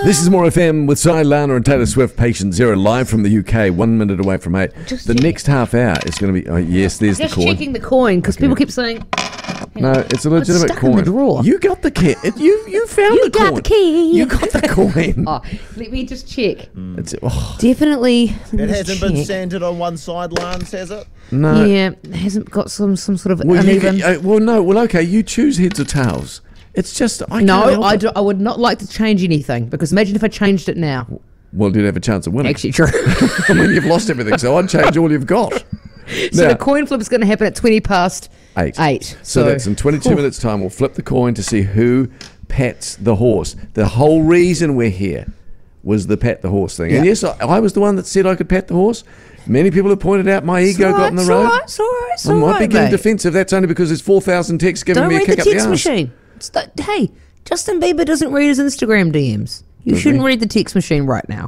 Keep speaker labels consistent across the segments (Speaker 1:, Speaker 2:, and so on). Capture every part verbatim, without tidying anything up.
Speaker 1: This is More F M with Cy Lana and Taylor Swift, Patient Zero, live from the U K, one minute away from eight.
Speaker 2: Just
Speaker 1: the
Speaker 2: check.
Speaker 1: next half hour is going to be, oh yes, there's
Speaker 2: Just
Speaker 1: the coin.
Speaker 2: checking the coin, because people keep saying...
Speaker 1: No, it's a legitimate
Speaker 2: stuck
Speaker 1: coin.
Speaker 2: in the drawer.
Speaker 1: You got the key. It, you you found
Speaker 2: You
Speaker 1: the
Speaker 2: got
Speaker 1: coin.
Speaker 2: the key.
Speaker 1: You got the coin.
Speaker 2: Oh, let me just check.
Speaker 1: It's, oh,
Speaker 2: Definitely.
Speaker 3: It hasn't been
Speaker 2: check.
Speaker 3: sanded on one side, Lance, has it?
Speaker 1: no.
Speaker 2: Yeah, it hasn't got some, some sort of
Speaker 1: Well, you,
Speaker 2: uneven...
Speaker 1: uh, well, no. Well, okay. You choose heads or tails. It's just I can't
Speaker 2: No,
Speaker 1: help
Speaker 2: I,
Speaker 1: it.
Speaker 2: do, I would not like to change anything, because imagine if I changed it now.
Speaker 1: Well, you'd have a chance of winning.
Speaker 2: Actually, true.
Speaker 1: I mean, you've lost everything, so I'd change all you've got.
Speaker 2: So
Speaker 1: Now-
Speaker 2: the coin flip is going to happen at twenty past
Speaker 1: Eight.
Speaker 2: eight.
Speaker 1: So,
Speaker 2: So,
Speaker 1: that's in twenty-two
Speaker 2: Oof.
Speaker 1: minutes' time. We'll flip the coin to see who pats the horse. The whole reason we're here was the pat the horse thing. And
Speaker 2: Yeah.
Speaker 1: yes, I, I was the one that said I could pat the horse. Many people have pointed out my ego
Speaker 2: It's
Speaker 1: got in the
Speaker 2: all
Speaker 1: road.
Speaker 2: right, it's all right, it's
Speaker 1: I
Speaker 2: all
Speaker 1: might
Speaker 2: right,
Speaker 1: be getting
Speaker 2: mate.
Speaker 1: defensive. That's only because there's four thousand texts giving
Speaker 2: Don't
Speaker 1: me a
Speaker 2: read
Speaker 1: kick
Speaker 2: the
Speaker 1: up the
Speaker 2: text
Speaker 1: arse.
Speaker 2: machine. It's the, hey, Justin Bieber doesn't read his Instagram D Ms. You shouldn't read the text machine right now.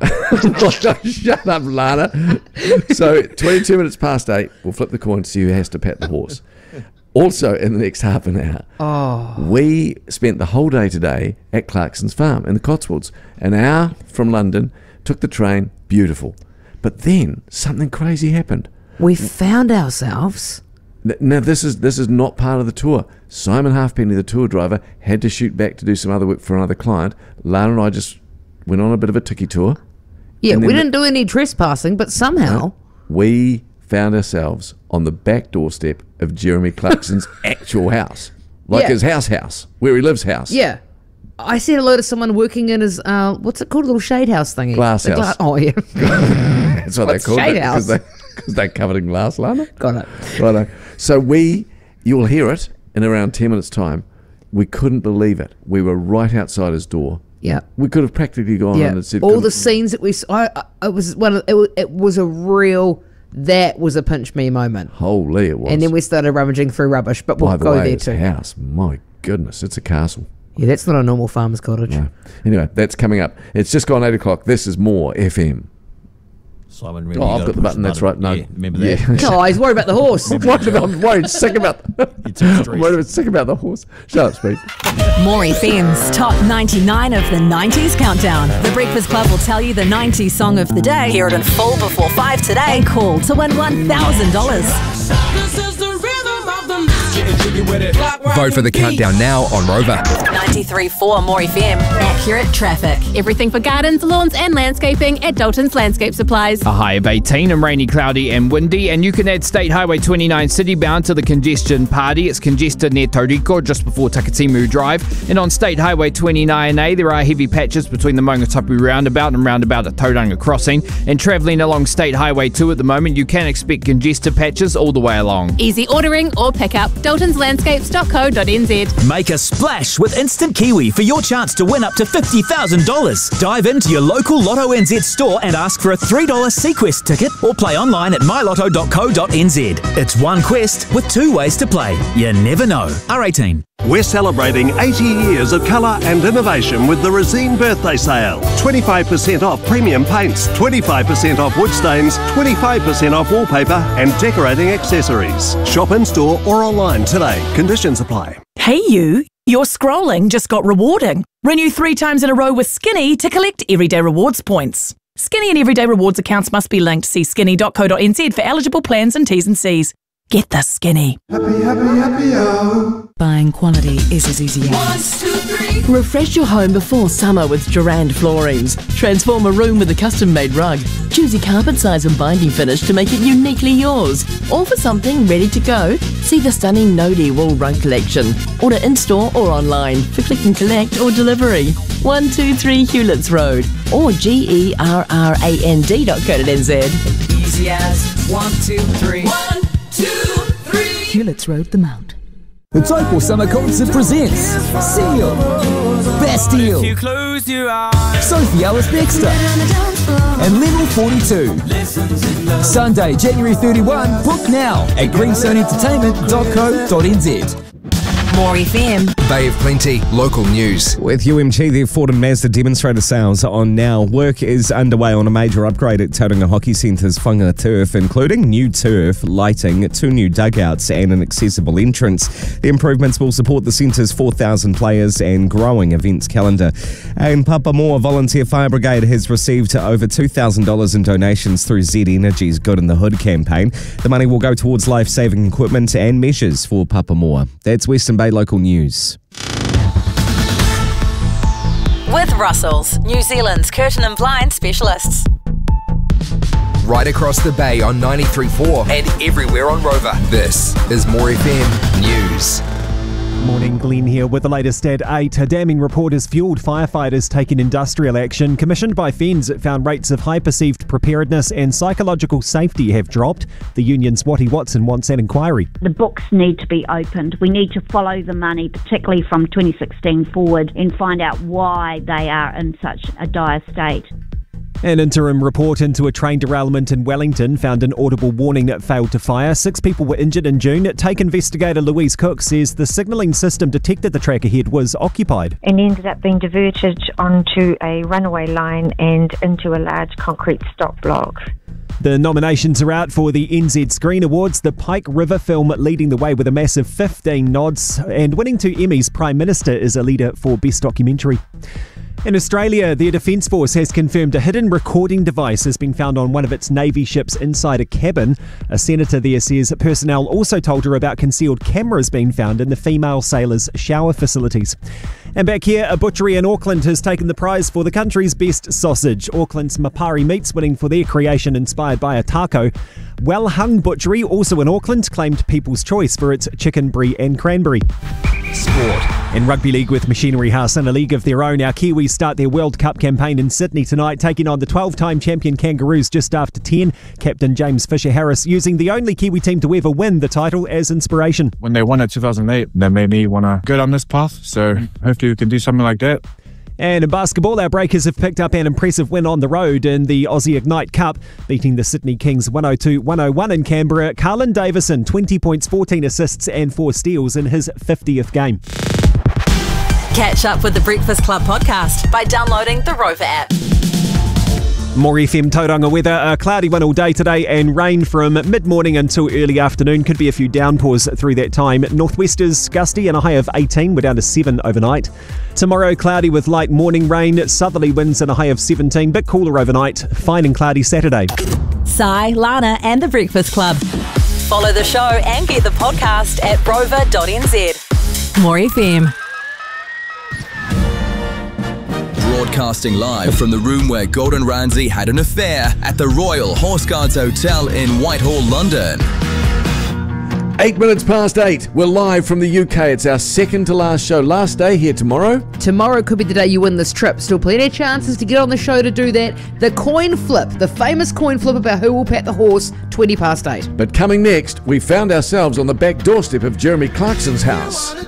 Speaker 1: Shut up, Lana. So twenty-two minutes past eight, we'll flip the coin to see who has to pat the horse. Also, in the next half an hour,
Speaker 2: Oh,
Speaker 1: we spent the whole day today at Clarkson's farm in the Cotswolds. An hour from London, took the train, beautiful. But then something crazy happened.
Speaker 2: we found ourselves.
Speaker 1: N- Now, this is this is not part of the tour. Simon Halfpenny, the tour driver, had to shoot back to do some other work for another client. Lana and I just went on a bit of a tiki tour.
Speaker 2: Yeah,
Speaker 1: And
Speaker 2: we
Speaker 1: then
Speaker 2: didn't do any trespassing, but somehow.
Speaker 1: We found ourselves on the back doorstep of Jeremy Clarkson's actual house. Like
Speaker 2: Yeah.
Speaker 1: his house house, where he lives house.
Speaker 2: Yeah. I said hello to someone working in his, uh, what's it called, a little shade house thingy.
Speaker 1: Glass
Speaker 2: The
Speaker 1: house.
Speaker 2: oh, yeah.
Speaker 1: That's what
Speaker 2: What's
Speaker 1: they call
Speaker 2: shade
Speaker 1: it.
Speaker 2: house?
Speaker 1: Because they, 'cause they're covered in glass, Lana.
Speaker 2: Got it.
Speaker 1: Righto. So we, you'll hear it in around ten minutes' time. We couldn't believe it. We were right outside his door.
Speaker 2: Yeah.
Speaker 1: We could have practically gone
Speaker 2: Yeah.
Speaker 1: on and said,
Speaker 2: All
Speaker 1: "Couldn't-
Speaker 2: the scenes that we saw, I, I, it was one of, it, was, it was a real, that was a pinch me moment.
Speaker 1: holy it was.
Speaker 2: And then we started rummaging through rubbish, but
Speaker 1: By
Speaker 2: we'll
Speaker 1: the
Speaker 2: go
Speaker 1: way,
Speaker 2: there
Speaker 1: his
Speaker 2: too.
Speaker 1: house, my goodness, it's a castle.
Speaker 2: Yeah, that's not a normal farmer's cottage.
Speaker 1: No. Anyway, that's coming up. It's just gone eight o'clock. This is More F M.
Speaker 3: Simon, really,
Speaker 1: Oh,
Speaker 3: you
Speaker 1: I've
Speaker 3: gotta
Speaker 1: got the
Speaker 3: push
Speaker 1: button. That's right. No,
Speaker 3: Yeah, remember
Speaker 1: Yeah.
Speaker 3: that?
Speaker 2: Oh, he's worried about the horse.
Speaker 1: I'm worried about, I'm worried sick about
Speaker 3: It's a
Speaker 1: I'm
Speaker 3: stress.
Speaker 1: worried about sick about the horse. Shut up, Speed.
Speaker 4: More F M's top ninety-nine of the nineties countdown. The Breakfast Club will tell you the nineties song of the day. Hear it in full before five today. And call to win one thousand dollars.
Speaker 5: Vote for the countdown now on Rover.
Speaker 4: ninety-three point four More F M. Accurate traffic.
Speaker 6: Everything for gardens, lawns and landscaping at Dalton's Landscape Supplies.
Speaker 7: A high of eighteen and rainy, cloudy and windy, and you can add State Highway twenty-nine citybound to the congestion party. It's congested near Tauriko just before Takatimu Drive. And on State Highway twenty-nine A, there are heavy patches between the Maungatapu roundabout and roundabout at Tauranga Crossing. And travelling along State Highway two at the moment, you can expect congested patches all the way along.
Speaker 6: Easy ordering or pickup. daltons landscapes dot co dot n z.
Speaker 8: Make a splash with Instant Kiwi for your chance to win up to fifty thousand dollars. Dive into your local Lotto N Z store and ask for a three dollar Sequest ticket or play online at my lotto dot co dot n z. It's one quest with two ways to play. You never know. R eighteen.
Speaker 9: We're celebrating eighty years of colour and innovation with the Resine Birthday Sale. twenty-five percent off premium paints, twenty-five percent off wood stains, twenty-five percent off wallpaper and decorating accessories. Shop in store or online today. Conditions apply.
Speaker 10: Hey you, your scrolling just got rewarding. Renew three times in a row with Skinny to collect Everyday Rewards points. Skinny and Everyday Rewards accounts must be linked. See skinny dot co dot n z for eligible plans and T's and C's. Get the Skinny.
Speaker 11: Happy, happy, happy, oh.
Speaker 12: Buying quality is as easy as...
Speaker 11: One, two, three.
Speaker 12: Refresh your home before summer with Durand Floorings. Transform a room with a custom-made rug. Choose your carpet size and binding finish to make it uniquely yours. Or for something ready to go, see the stunning Nodi Wool Rug Collection. Order in-store or online for click and collect or delivery. one two three Hewletts Road or G E R R A N D dot co dot n z.
Speaker 11: Easy as one, two, three. One, two, three.
Speaker 12: Hewletts Road, the Mount.
Speaker 8: The Taupo Summer Concert presents Seal, Bastille,
Speaker 11: You close your eyes.
Speaker 8: Sophie Ellis Bextor, and Level forty-two. Sunday, January thirty-first. Book now at greenstone entertainment dot co dot n z.
Speaker 4: More F M.
Speaker 5: Bay of Plenty, local news.
Speaker 13: With U M G, their Ford and Mazda demonstrator sales on now. Work is underway on a major upgrade at Tauranga Hockey Centre's Whanga Turf, including new turf, lighting, two new dugouts and an accessible entrance. The improvements will support the centre's four thousand players and growing events calendar. And Papamoa Volunteer Fire Brigade has received over two thousand dollars in donations through Z Energy's Good in the Hood campaign. The money will go towards life-saving equipment and measures for Papamoa. That's Western Bay Local News.
Speaker 4: With Russell's, New Zealand's curtain and blind specialists.
Speaker 5: Right across the bay on ninety-three point four and everywhere on Rover. This is More F M News.
Speaker 14: Morning, Glenn here with the latest at eight. A damning report has fuelled firefighters taking industrial action. Commissioned by Fens, it found rates of high perceived preparedness and psychological safety have dropped. The union's Watty Watson wants an inquiry.
Speaker 15: The books need to be opened. We need to follow the money, particularly from twenty sixteen forward, and find out why they are in such a dire state.
Speaker 14: An interim report into a train derailment in Wellington found an audible warning that failed to fire. Six people were injured in June. Take investigator Louise Cook says the signalling system detected the track ahead was occupied.
Speaker 16: And ended up being diverted onto a runaway line and into a large concrete stop block.
Speaker 14: The nominations are out for the N Z Screen Awards. The Pike River film leading the way with a massive fifteen nods, and winning two Emmys, Prime Minister is a leader for Best Documentary. In Australia, their Defence Force has confirmed a hidden recording device has been found on one of its Navy ships inside a cabin. A senator there says personnel also told her about concealed cameras being found in the female sailors' shower facilities. And back here, a butchery in Auckland has taken the prize for the country's best sausage. Auckland's Mapari Meats winning for their creation inspired by a taco. Well Hung Butchery, also in Auckland, claimed People's Choice for its chicken brie and cranberry.
Speaker 5: Sport.
Speaker 14: In Rugby League with Machinery House in a league of their own, our Kiwis start their World Cup campaign in Sydney tonight, taking on the twelve-time champion Kangaroos just after ten. Captain James Fisher-Harris using the only Kiwi team to ever win the title as inspiration.
Speaker 17: When they won it two thousand eight, that made me want to go down this path, so hopefully we can do something like that.
Speaker 14: And in basketball, our Breakers have picked up an impressive win on the road in the Aussie Ignite Cup, beating the Sydney Kings one oh two one oh one in Canberra. Carlin Davison, twenty points, fourteen assists and four steals in his fiftieth game.
Speaker 4: Catch up with the Breakfast Club podcast by downloading the Rover app.
Speaker 14: More F M Tauranga weather, a cloudy one all day today and rain from mid-morning until early afternoon. Could be a few downpours through that time. Northwesters gusty and a high of eighteen. We're down to seven overnight. Tomorrow cloudy with light morning rain. Southerly winds and a high of seventeen. Bit cooler overnight. Fine and cloudy Saturday.
Speaker 4: Sai, Lana and the Breakfast Club. Follow the show and get the podcast at rover dot n z. More F M.
Speaker 18: Broadcasting live from the room where Gordon Ramsay had an affair at the Royal Horse Guards Hotel in Whitehall, London.
Speaker 1: Eight minutes past eight. We're live from the U K. It's our second to last show. Last day here tomorrow.
Speaker 2: Tomorrow could be the day you win this trip. Still plenty of chances to get on the show to do that. The coin flip, the famous coin flip about who will pat the horse, twenty past eight.
Speaker 1: But coming next, we found ourselves on the back doorstep of Jeremy Clarkson's house.